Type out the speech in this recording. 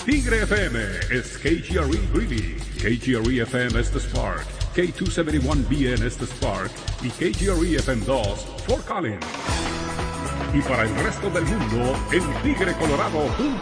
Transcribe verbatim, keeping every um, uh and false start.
Tigre F M is K G R E Greeley, K G R E F M es The Spark, K doscientos setenta y uno B N es The Spark y K G R E F M dos Fort Collins. Y para el resto del mundo, en tigre colorado punto com.